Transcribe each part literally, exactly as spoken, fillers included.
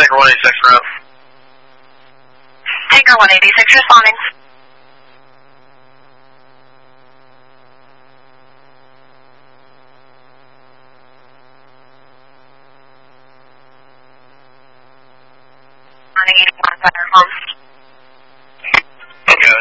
Tanker one eighty-six, route. Tanker one eighty-six responding. one eighty-one, better home. Okay.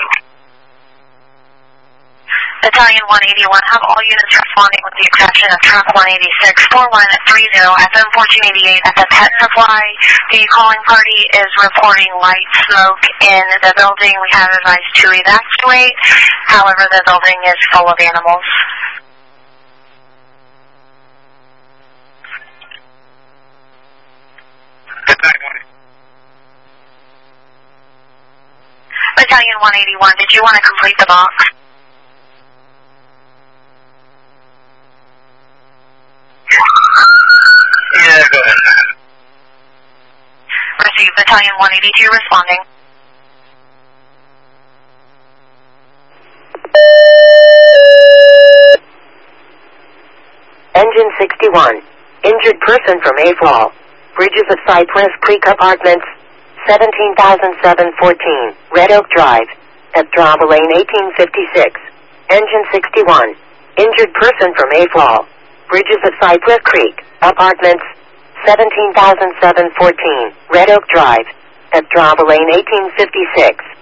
Battalion one eighty-one, have all units responding with the exception of truck one eighty-six, four one three zero, F M fourteen eighty-eight at the Pet Supply. The calling party is reporting light smoke in the building. We have advised to evacuate. However, the building is full of animals. Battalion one eighty-one, did you want to complete the box? Yeah, go ahead. Receive. Battalion one eighty-two responding. Engine sixty-one. Injured person from A F O L. Bridges of Cypress Creek Apartments. seventeen thousand seven hundred fourteen. Red Oak Drive. At Drava Lane eighteen fifty-six. Engine sixty-one. Injured person from A F O L. Bridges of Cypress Creek Apartments. seventeen thousand seven hundred fourteen. Red Oak Drive. At Drava Lane eighteen fifty-six.